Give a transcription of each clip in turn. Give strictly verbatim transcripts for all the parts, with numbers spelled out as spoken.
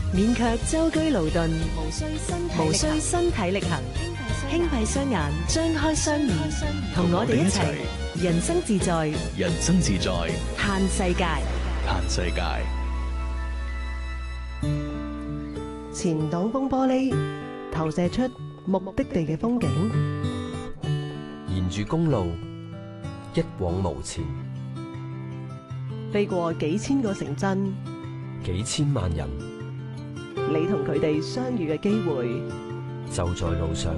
免卻舟車勞頓， 無需身體無力行需身體力行，輕輕閉雙眼，張開雙耳，同我哋一齊人生自在， 人生自在， 嘆世界。 嘆世界。 前擋風玻璃投射出目的地嘅風景， 沿住公路一往無前， 飛過幾千個城鎮， 幾千萬人你同佢哋相遇嘅機會就在路上，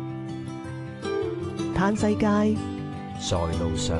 嘆世界， 在路上。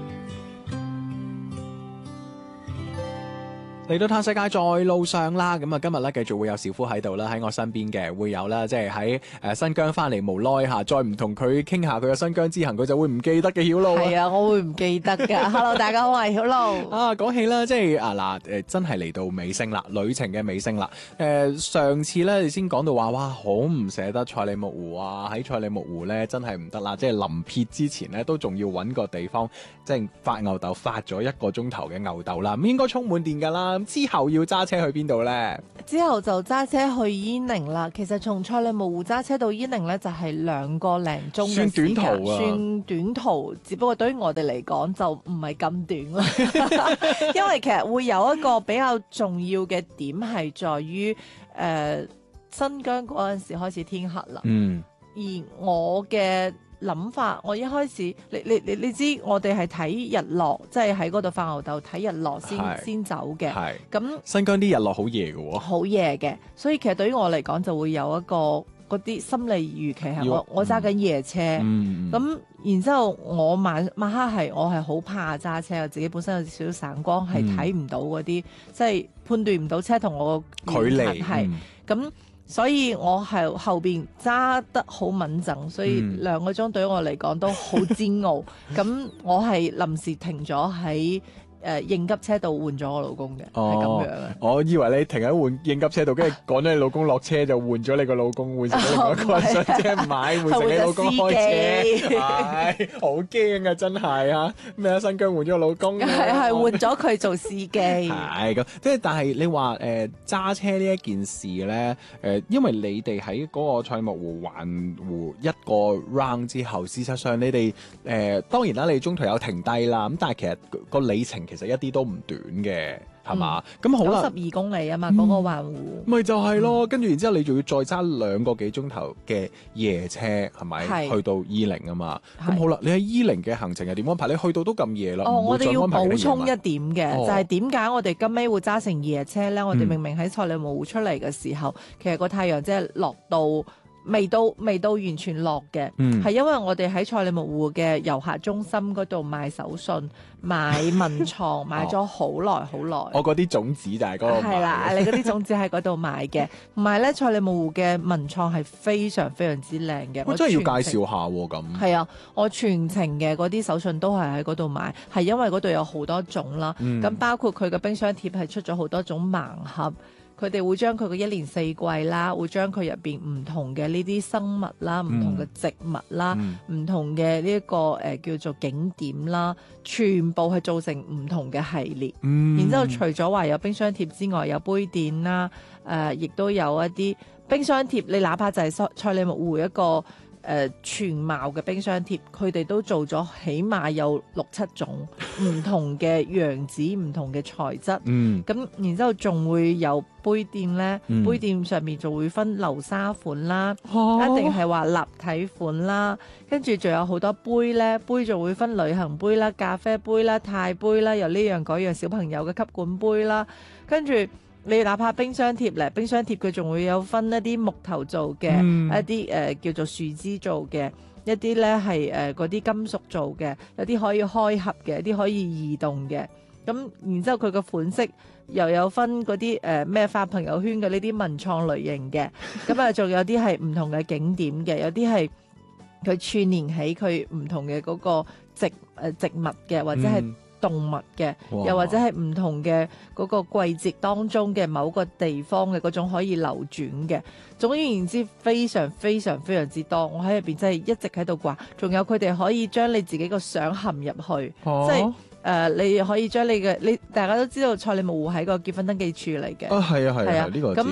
嚟到嘆世界在路上啦，咁啊今日咧繼續會有小夫喺度啦，喺我身邊嘅會有啦，即係喺誒新疆翻嚟無耐嚇，再唔同佢傾下佢嘅新疆之行，佢就會唔記得嘅曉露啊！ 係啊，我會唔記得㗎。Hello，大家好，我係曉露。 啊，講起啦，即係啊嗱誒，真係嚟到尾聲啦，旅程嘅尾聲啦。誒、呃、上次咧，你先講到話，哇，好唔捨得賽里木湖啊！喺賽里木湖咧，真係唔得啦，即係臨撇之前咧，都仲要揾個地方，即係發牛豆，發咗一個鐘頭嘅牛豆啦，咁應該充滿電㗎啦。咁之後要揸車去邊度咧？ 之後就揸車去伊寧啦。其實從賽里木湖揸車到伊寧咧，就係兩個零鐘嘅時間， 算短途啊， 算短途。只不過對於我哋嚟講就唔係咁短啦，因為其實會有一個比較重要嘅點係在於誒、呃、新疆嗰陣時開始天黑啦。 嗯， 而我嘅諗法，我一開始，你你你你知，我哋係睇日落，即係喺嗰度發牛豆睇日落先先走嘅。 係咁新疆啲日落好夜嘅喎， 好夜嘅，所以其實對於我嚟講就會有一個嗰啲心理預期係我要我揸緊夜車。咁、 嗯嗯、 然之後我晚晚黑係我係好怕揸車，我自己本身有少少散光，係睇唔到嗰啲，即係判斷唔到車同我個距離係咁。嗯所以我係後邊揸得好敏陣，所以兩個鐘對於我嚟講都好煎熬。咁我係臨時停咗喺誒應急車度換咗我老公嘅，係咁、哦、樣嘅。 我以為你停喺換應急車度，跟住趕咗你老公落車就換咗你個老公，換成另外一個人上車買，換成你老公開車，係好驚啊！真係啊，咩啊新疆換咗個老公，係係換咗佢做司機。 係咁，即係但係你話誒揸車呢一件事咧，誒、呃、因為你哋喺嗰個賽里木湖環湖一個 round 之後，事實上你哋誒、呃、當然啦，你中途有停低啦，咁但係其實個里程其實一啲都唔短嘅，係嘛？咁、嗯、好啦， 九十二公里啊嘛，嗰、嗯、個環湖。 咪就係咯，跟住、嗯、然之後你仲要再揸兩個幾鐘頭嘅夜車，係咪？去到伊寧啊嘛。咁好啦，你喺伊寧嘅行程係點安排？你去到都咁夜啦。 哦，我哋要補充一點嘅， 哦、 就係點解我哋今尾會揸成夜車咧？我哋明明喺賽里木湖出嚟嘅時候，嗯、其實個太陽即係落到。未到未到完全落嘅，係、嗯、因為我哋喺賽里木湖嘅遊客中心嗰度買手信、買文創，買咗好耐好耐。 我嗰啲種子就係嗰度買。 係啦，你嗰啲種子喺嗰度買嘅，同埋咧賽里木湖嘅文創係非常非常之靚嘅。 我真係要介紹下喎，咁。 係啊，我全程嘅嗰啲手信都係喺嗰度買，係因為嗰度有好多種啦。咁、嗯、包括佢嘅冰箱貼係出咗好多種盲盒。佢哋會將佢嘅一年四季啦，會將佢入邊唔同嘅呢啲生物啦、唔、嗯、同嘅植物啦、唔、嗯、同嘅呢一個誒、呃、叫做景點啦，全部係做成唔同嘅系列。嗯、然之後除咗話有冰箱貼之外，有杯墊啦，誒、呃，亦都有一啲冰箱貼。你哪怕就係賽賽里木湖一個。誒、呃、全貌嘅冰箱貼，佢哋都做咗起碼有六七種唔同嘅樣子、唔同嘅材質。嗯，咁然之後仲會有杯墊咧，嗯、杯墊上面就會分流沙款啦，哦、一定係話立體款啦。跟住仲有好多杯咧，杯就會分旅行杯啦、咖啡杯啦、鈦杯啦，又呢樣嗰樣小朋友嘅吸管杯啦，跟住。你哪怕冰箱貼咧，冰箱貼佢仲會有分一啲木頭做嘅，嗯、一啲誒、呃、叫做樹枝做嘅，一啲咧係誒嗰啲金屬做嘅，有啲可以開合嘅，有啲可以移動嘅。咁然之後佢個款式又有分嗰啲誒咩發朋友圈嘅呢啲文創類型嘅，咁啊仲有啲係唔同嘅景點嘅，有啲係佢串連起佢唔同嘅嗰個植誒、呃、植物嘅，或者係、嗯。動物嘅，又或者係唔同嘅嗰個季節當中嘅某個地方嘅嗰種可以流轉嘅，總而言之非常非常非常之多。我喺入邊真係一直喺度掛，仲有佢哋可以將你自己個相含入去，哦、即係誒、呃、你可以將你嘅你大家都知道賽里木湖係個結婚登記處嚟嘅， 啊係啊係啊，呢個咁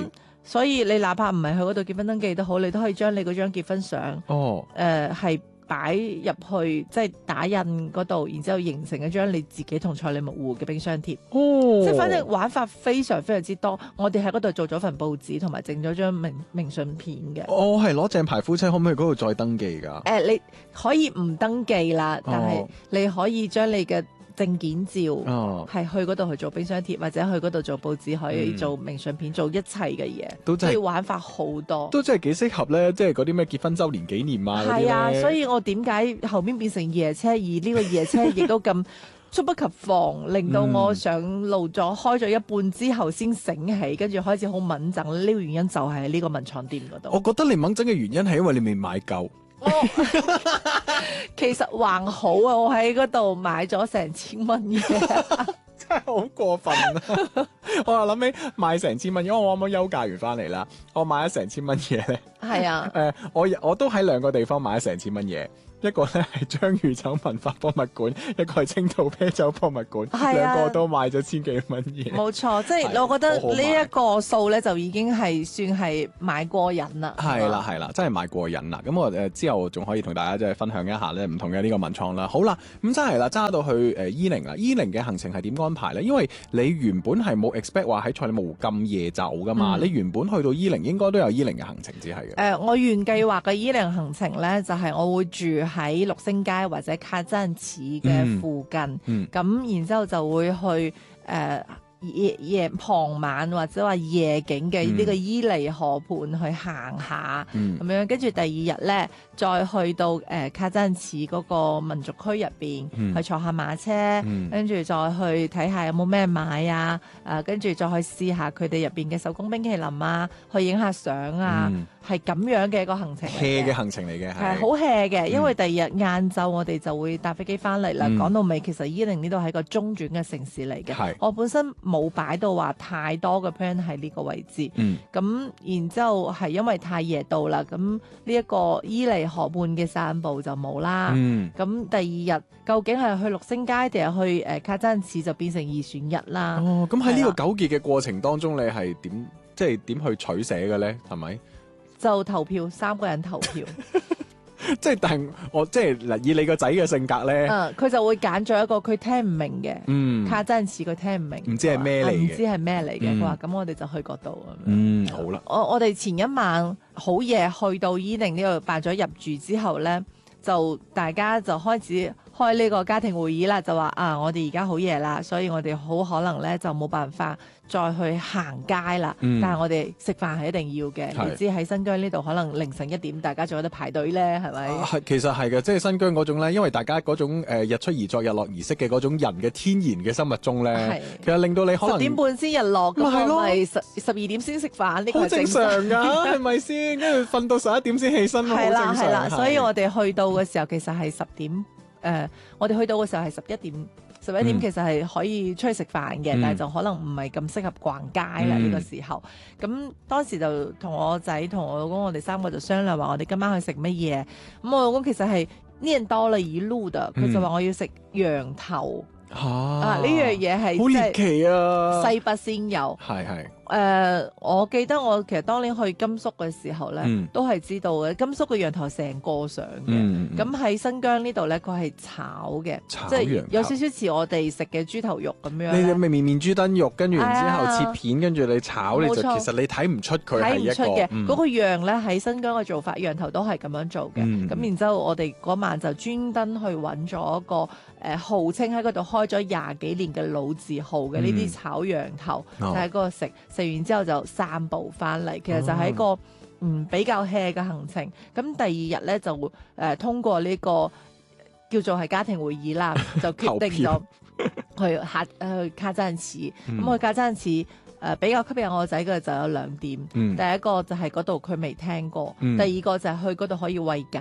所以你哪怕唔係去嗰度結婚登記都好，你都可以將你嗰張結婚相哦， 誒係擺入去，即係打印嗰度，然之後形成一張你自己同蔡李木湖嘅冰箱貼。 哦， 即係反正玩法非常非常之多。我哋喺嗰度做咗份報紙，同埋整咗張明明信片嘅。 我係攞正牌夫妻，可唔可以嗰度再登記㗎？ 誒、呃，你可以唔登記啦，但係哦你可以將你嘅證件照哦， 係去嗰度去做冰箱貼，或者去嗰度做報紙，可以嗯做明信片，做一切嘅嘢。 都真係所以玩法好多。 都真係幾適合咧，即係嗰啲咩結婚週年紀念啊嗰啲係啊， 咧所以我點解後面變成夜車，而呢個夜車亦都咁猝不及防，令到我上路咗開咗一半之後先醒起，跟住開始好敏陣。呢、這個原因就係喺呢個文創店嗰度。 我覺得你掹整嘅原因係因為你未買夠。 我其實還好啊，我喺嗰度買咗成千蚊嘢。 真係好過分啊！我又諗起買成千蚊，因為我啱啱休假完翻嚟啦，我買咗成千蚊嘢咧。 係啊， 誒、我我都喺兩個地方買咗成千蚊嘢。一個咧係章魚酒文化博物館，一個係青島啤酒博物館， 係啊兩個都買咗千幾蚊嘢。 冇錯，即係係我覺得好好買呢一個數咧就已經係算係買過癮啦。 係啦係啦，真係買過癮啦！咁我誒之後仲可以同大家即係分享一下咧唔同嘅呢個文創啦。好啦，咁真係啦，揸到去誒伊寧啦，伊寧嘅行程係點安排咧？因為你原本係冇 expect 話喺塞里木湖咁夜走噶嘛， 嗯你原本去到伊寧應該都有伊寧嘅行程只係嘅。 誒、呃，我原計劃嘅伊寧行程咧，就係、是、我會住喺六星街或者卡贊池嘅附近，咁、 嗯然之後就會去誒、呃、夜夜傍晚或者話夜景嘅呢個伊犁河畔去行下，咁、 嗯樣跟住第二日咧再去到誒、呃、卡贊池嗰個民族區入邊、 嗯去坐下馬車， 嗯跟住再去睇下有冇咩買啊，誒跟住再去試下佢哋入邊嘅手工冰淇淋啊，去影下相啊。 嗯係咁樣嘅一個行程嚟 hea 嘅嘅， 行程嚟嘅， 係好 hea 嘅，因為第二日晏晝我哋就會搭飛機翻嚟啦。 嗯講到尾，其實伊寧呢度係個中轉嘅城市嚟嘅係， 我本身冇擺到話太多嘅 plan 喺呢個位置。 嗯咁然之後係因為太夜到啦，咁呢一個伊犁河畔嘅散步就冇啦。 嗯咁、第二日究竟係去六星街定係去誒、呃、卡贊池就變成二選一啦。 哦，咁喺呢係啦個糾結嘅過程當中，你係點即係點去取捨嘅咧？係咪？ 就投票，三個人投票。 即係但係我即係嗱，以你個仔嘅性格咧， 嗯，佢就會揀咗一個佢聽唔明嘅。 嗯卡真似佢聽唔明， 唔知係咩嚟嘅啊唔知係咩嚟嘅。 嗯佢話：咁我哋就去嗰度咁樣。 嗯好啦， 我我哋前一晚好夜去到伊寧呢度辦咗入住之後咧，就大家就開始開呢個家庭會議啦，就話啊，我哋而家好夜啦，所以我哋好可能咧就冇辦法再去行街啦。 嗯但係我哋食飯係一定要嘅。 係你知喺新疆呢度可能凌晨一點，大家仲有得排隊咧，係咪？ 係其實係嘅，即係新疆嗰種咧，因為大家嗰種誒日出而作日落而息嘅嗰種人嘅天然嘅生物鐘咧係， 其實令到你可能十點半先日落，咁咪係咯我咪十十二點先食飯，呢個好正係正常㗎，係咪先？跟住瞓到十一點先起身，好係正常。 啦係啦， 係所以我哋去到嘅時候其實係十點，誒、呃，我哋去到嘅時候係十一點，十一點嗯其實係可以出去食飯嘅， 嗯但係就可能唔係咁適合逛街啦呢、 嗯個時候。咁當時就同我仔同我老公，我哋三個就商量話，我哋今晚去食乜嘢？咁我老公其實係念叨了一路的，佢就話我要食羊頭、 嚇啊，呢樣嘢係好獵即係奇啊！ 西北先有。 係係誒、我記得我其實當年去甘肅嘅時候咧， 嗯都係知道嘅。甘肅嘅羊頭成個上嘅， 嗯嗯咁喺、新疆呢度咧，佢係炒嘅，即係炒羊頭有少少似我哋食嘅豬頭肉咁樣咧。 你哋咪面面豬燈肉，跟住然之後係啊切片，跟住你炒，你就冇錯其實你睇唔出佢係睇一唔出嘅， 個嗯嗰、個羊咧喺新疆嘅做法，羊頭都係咁樣做嘅。 嗯咁、然之後，我哋嗰晚就專登去揾咗一個誒、呃、號稱喺嗰度開咗廿幾年嘅老字號嘅呢啲炒羊頭， 哦就喺嗰度食，食完之後就散步翻嚟。其實就係一個、 哦嗯比較 hea 嘅行程。咁第二日咧就會誒、呃、通過呢、個叫做係家庭會議啦，就決定咗去下去卡贊池。咁、 嗯去卡贊池誒、呃比較吸引我仔嘅就有兩點。 嗯第一個就係嗰度佢未聽過， 嗯第二個就係去嗰度可以餵鴿。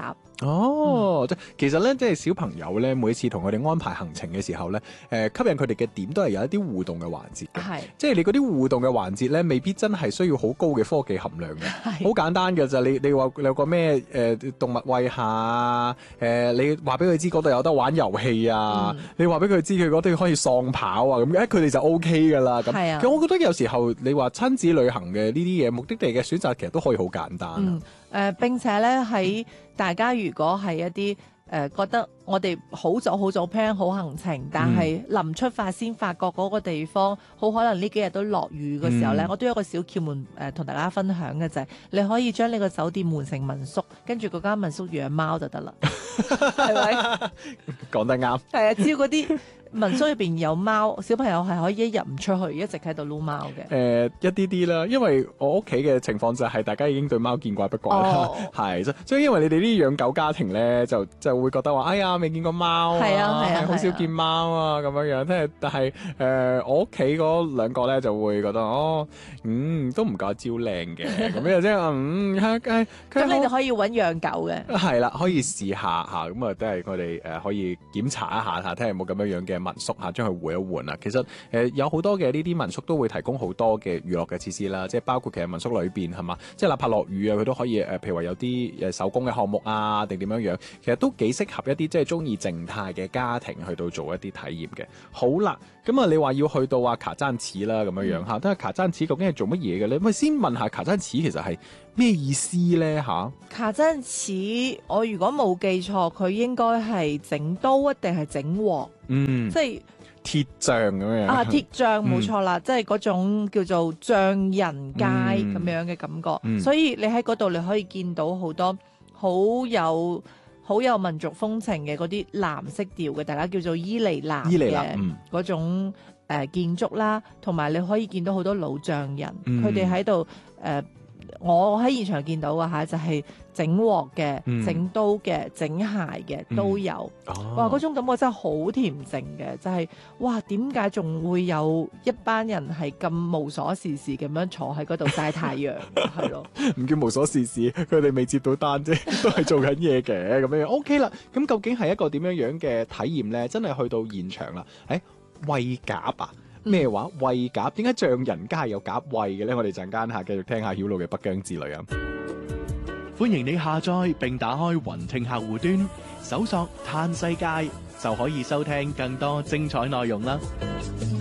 哦，即、嗯、其實咧，即係小朋友咧，每次同佢哋安排行程嘅時候咧，誒、呃、吸引佢哋嘅點都係有一啲互動嘅環節嘅。係，即係你嗰啲互動嘅環節咧，未必真係需要好高嘅科技含量嘅，好簡單嘅就你你話有個咩誒、呃、動物餵下誒、呃，你話俾佢知嗰度有得玩遊戲啊，嗯、你話俾佢知佢嗰度可以喪跑啊，咁誒佢哋就 O K 噶啦。咁，其實我覺得有時候你話親子旅行嘅呢啲嘢，目的地嘅選擇其實都可以好簡單。嗯誒、呃、並且咧喺大家如果係一啲誒、呃、覺得我哋好早好早 plan 好行程，但係臨出發先發覺嗰個地方好可能呢幾日都落雨嘅時候咧，嗯、我都有一個小竅門誒同大家分享嘅就係、是，你可以將呢個酒店換成民宿，跟住嗰間民宿養貓就得啦，係咪？ 講得啱。係啊，只要嗰啲民宿入邊有貓，小朋友係可以一日唔出去，一直喺度擼貓嘅。誒、 呃，一啲啲啦，因為我屋企嘅情況就係大家已經對貓見怪不怪啦，係、哦，所以因為你哋啲養狗家庭咧，就就會覺得話，哎呀，未見過貓，係啊係啊，好、啊、少見貓啊咁樣樣。即係但係誒、呃，我屋企嗰兩個咧就會覺得，哦，嗯，都唔夠招靚嘅，咁樣啫，嗯，咁、嗯、 你哋可以揾養狗嘅， 係啦，可以試下嚇，咁啊，都係我哋誒可以檢查一下嚇，睇下有冇咁樣樣嘅民宿嚇，將佢換一換啊。其實誒、呃、有好多嘅呢啲民宿都會提供好多嘅娛樂嘅設施啦，即係包括其實民宿裏邊係嘛，即係哪怕落雨啊，佢都可以誒、呃，譬如話有啲誒手工嘅項目啊，定點樣樣，其實都幾適合一啲即係中意靜態嘅家庭去到做一啲體驗嘅。好啦，咁啊，你話要去到啊卡贊池啦咁樣樣嚇，但係卡贊池究竟係做乜嘢嘅咧？咁啊，先問下卡贊池其實係咩意思咧嚇？卡贊池，我如果冇記錯，佢應該係整刀一定係整鑊？嗯，即係鐵匠咁樣啊， 鐵匠冇錯啦，嗯、即係嗰種叫做匠人街咁樣嘅感覺。嗯嗯、所以你喺嗰度你可以見到好多好有好有民族風情嘅嗰啲藍色調嘅，大家叫做伊犁藍嘅嗰種誒建築啦，同埋你可以見到好多老匠人，佢哋喺度誒。我喺現場見到嘅嚇，就係整鑊嘅、整、嗯、刀嘅、整鞋嘅都有。嗯哦、哇！嗰種感覺真係好恬靜嘅，就係、是、哇！點解仲會有一班人係咁無所事事咁樣坐喺嗰度曬太陽？係咯， 唔叫無所事事，佢哋未接到單啫，都係做緊嘢嘅咁樣。O K 啦，咁究竟係一個點樣樣嘅體驗咧？真係去到現場啦，誒、欸、餵鴿啊！咩話餵鴿？點解匠人街有鴿餵嘅咧？我哋陣間下繼續聽下曉露嘅北疆之旅啊！ 歡迎你下載並打開雲聽客戶端，搜索嘆世界就可以收聽更多精彩內容啦！